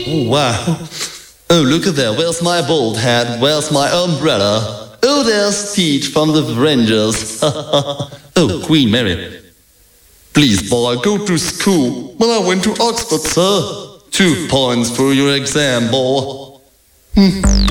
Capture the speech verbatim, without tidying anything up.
Oh, wow. Oh, look at there. Where's my bald head? Where's my umbrella? Oh, there's Teach from the Rangers. Oh, Queen Mary. Please, boy, go to school. Well, I went to Oxford, sir. Two points for your exam, boy. Hmm.